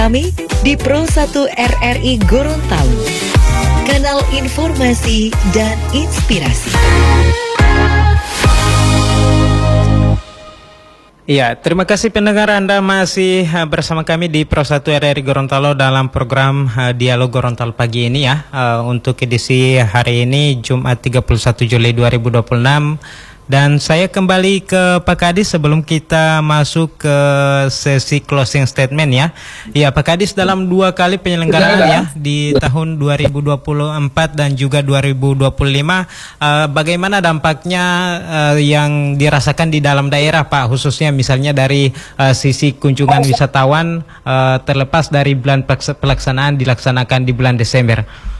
Kami di Pro 1 RRI Gorontalo, kanal informasi dan inspirasi. Iya, terima kasih pendengar, Anda masih bersama kami di Pro 1 RRI Gorontalo dalam program Dialog Gorontalo pagi ini ya. Untuk edisi hari ini Jumat 31 Juli 2026. Dan saya kembali ke Pak Kadis sebelum kita masuk ke sesi closing statement ya. Ya, Pak Kadis, dalam 2 kali penyelenggaraan ya di tahun 2024 dan juga 2025, bagaimana dampaknya yang dirasakan di dalam daerah, Pak, khususnya misalnya dari sisi kunjungan wisatawan, terlepas dari bulan pelaksanaan dilaksanakan di bulan Desember?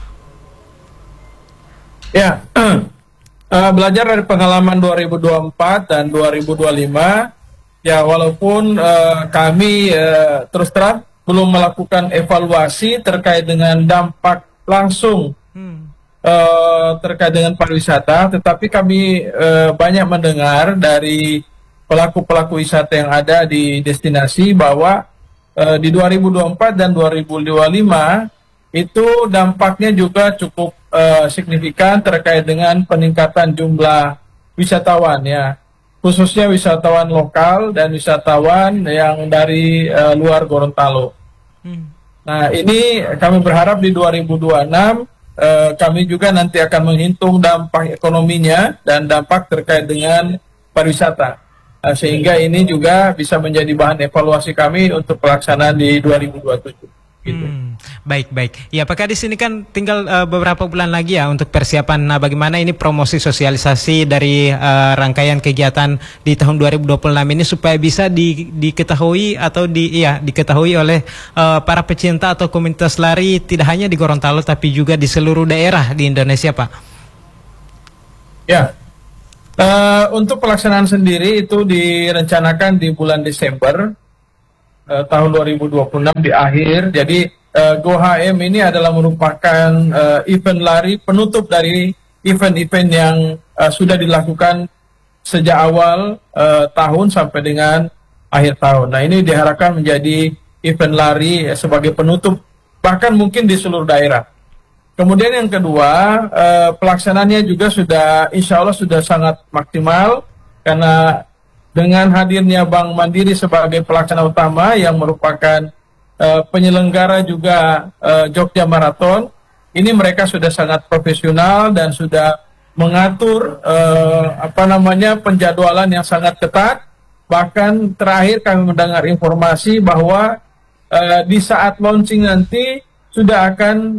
Ya. Belajar dari pengalaman 2024 dan 2025, ya walaupun kami terus terang belum melakukan evaluasi terkait dengan dampak langsung terkait dengan pariwisata, tetapi kami banyak mendengar dari pelaku-pelaku wisata yang ada di destinasi bahwa di 2024 dan 2025 itu dampaknya juga cukup signifikan terkait dengan peningkatan jumlah wisatawan ya, khususnya wisatawan lokal dan wisatawan yang dari luar Gorontalo. Nah, ini kami berharap di 2026 kami juga nanti akan menghitung dampak ekonominya dan dampak terkait dengan pariwisata, sehingga ini juga bisa menjadi bahan evaluasi kami untuk pelaksanaan di 2027. Gitu. Baik. Ya, Pak Kadis, ini kan tinggal beberapa bulan lagi ya untuk persiapan. Nah, bagaimana ini promosi sosialisasi dari rangkaian kegiatan di tahun 2026 ini supaya bisa diketahui atau diketahui oleh para pecinta atau komunitas lari tidak hanya di Gorontalo tapi juga di seluruh daerah di Indonesia, Pak? Ya. Untuk pelaksanaan sendiri itu direncanakan di bulan Desember tahun 2026 di akhir. Jadi GoHM ini adalah merupakan event lari penutup dari event-event yang sudah dilakukan sejak awal tahun sampai dengan akhir tahun. Nah, ini diharapkan menjadi event lari sebagai penutup bahkan mungkin di seluruh daerah. Kemudian yang kedua, pelaksanaannya juga insya Allah sudah sangat maksimal, karena dengan hadirnya Bank Mandiri sebagai pelaksana utama yang merupakan penyelenggara juga Jogja Marathon, ini mereka sudah sangat profesional dan sudah mengatur penjadwalan yang sangat ketat. Bahkan terakhir kami mendengar informasi bahwa di saat launching nanti sudah akan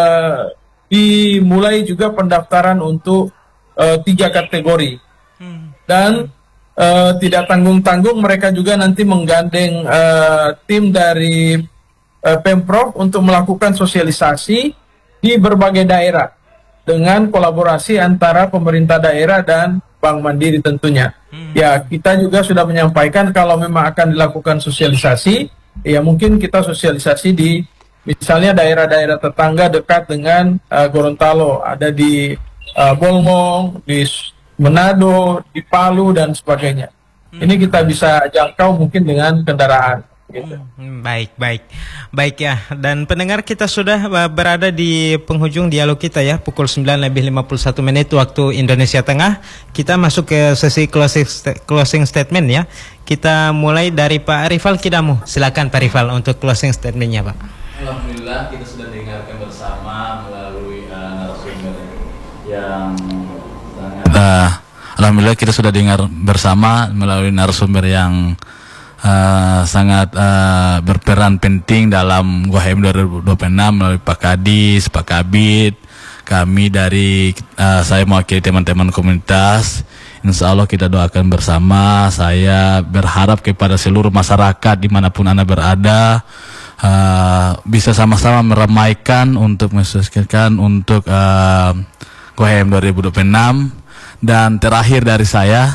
dimulai juga pendaftaran untuk 3 kategori. Dan tidak tanggung-tanggung mereka juga nanti menggandeng tim dari Pemprov untuk melakukan sosialisasi di berbagai daerah dengan kolaborasi antara pemerintah daerah dan Bank Mandiri tentunya. Ya, kita juga sudah menyampaikan kalau memang akan dilakukan sosialisasi, ya mungkin kita sosialisasi di misalnya daerah-daerah tetangga dekat dengan Gorontalo, ada di Bolmong, di Manado, di Palu dan sebagainya. Ini kita bisa jangkau mungkin dengan kendaraan. Gitu. Baik ya. Dan pendengar, kita sudah berada di penghujung dialog kita ya, pukul 9:51 waktu Indonesia Tengah. Kita masuk ke sesi closing statement ya. Kita mulai dari Pak Rifal Kidamu. Silakan Pak Rifal untuk closing statementnya, Pak. Alhamdulillah, kita sudah dengarkan bersama melalui narasumber yang Alhamdulillah kita sudah dengar bersama melalui narasumber yang sangat berperan penting dalam GoHM 2026 melalui Pak Kadis, Pak Kabid, kami dari saya mewakili teman-teman komunitas. Insya Allah kita doakan bersama. Saya berharap kepada seluruh masyarakat dimanapun Anda berada bisa sama-sama meramaikan untuk mensukseskan untuk GoHM 2026. Dan terakhir dari saya,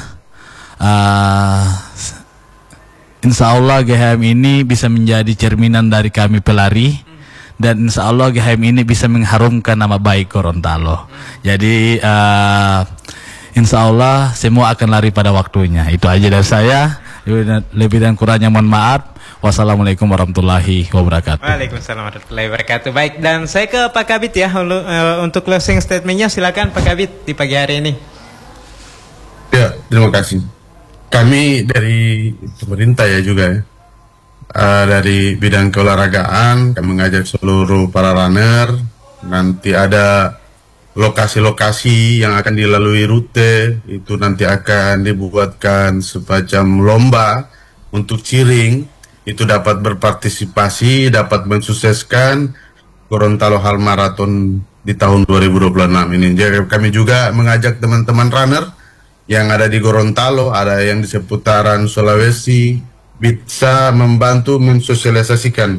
insya Allah GHM ini bisa menjadi cerminan dari kami pelari, dan insya Allah GHM ini bisa mengharumkan nama baik Gorontalo. Jadi insya Allah semua akan lari pada waktunya. Itu aja dari saya. Lebih dan kurangnya mohon maaf. Wassalamualaikum warahmatullahi wabarakatuh. Waalaikumsalam warahmatullahi wabarakatuh. Baik, dan saya ke Pak Kabit ya untuk closing statementnya, silakan Pak Kabit di pagi hari ini. Ya, terima kasih. Kami dari pemerintah ya juga ya, dari bidang keolahragaan, kami mengajak seluruh para runner. Nanti ada lokasi-lokasi yang akan dilalui rute, itu nanti akan dibuatkan semacam lomba untuk cheering. Itu dapat berpartisipasi, dapat mensukseskan Gorontalo Half Marathon di tahun 2026 ini. Jadi kami juga mengajak teman-teman runner yang ada di Gorontalo, ada yang di seputaran Sulawesi, bisa membantu mensosialisasikan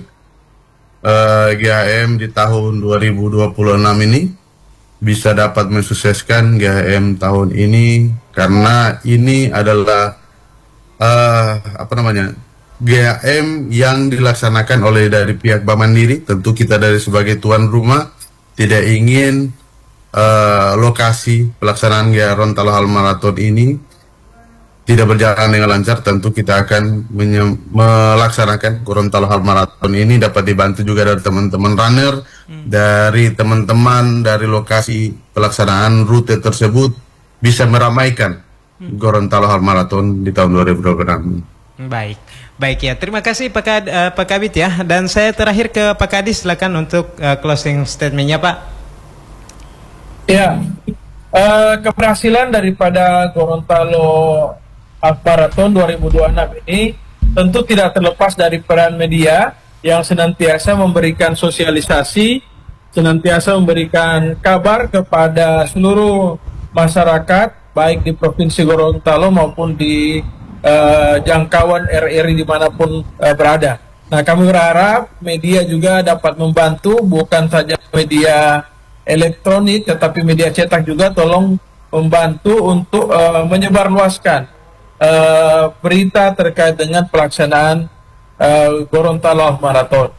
GHM di tahun 2026 ini, bisa dapat mensukseskan GHM tahun ini, karena ini adalah GHM yang dilaksanakan oleh dari pihak Bank Mandiri. Tentu kita dari sebagai tuan rumah tidak ingin lokasi pelaksanaan Gorontalo Half Marathon ini tidak berjalan dengan lancar. Tentu kita akan melaksanakan Gorontalo Half Marathon ini dapat dibantu juga dari teman-teman runner, dari teman-teman dari lokasi pelaksanaan rute tersebut, bisa meramaikan Gorontalo Half Marathon di tahun 2026. Baik ya, terima kasih Pak Kabit ya. Dan saya terakhir ke Pak Kadis, silakan untuk closing statementnya Pak. Ya, keberhasilan daripada Gorontalo Half Marathon 2026 ini tentu tidak terlepas dari peran media yang senantiasa memberikan sosialisasi, senantiasa memberikan kabar kepada seluruh masyarakat, baik di Provinsi Gorontalo maupun di jangkauan RRI dimanapun berada. Nah, kami berharap media juga dapat membantu, bukan saja media elektronik, tetapi media cetak juga tolong membantu untuk menyebarluaskan berita terkait dengan pelaksanaan Gorontalo Half Marathon.